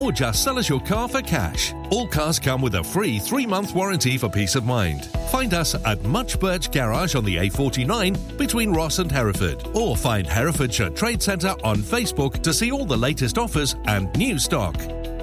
or just sell us your car for cash. All cars come with a free 3-month warranty for peace of mind. Find us at Much Birch Garage on the A49 between Ross and Hereford, or find Herefordshire Trade Centre on Facebook to see all the latest offers and new stock.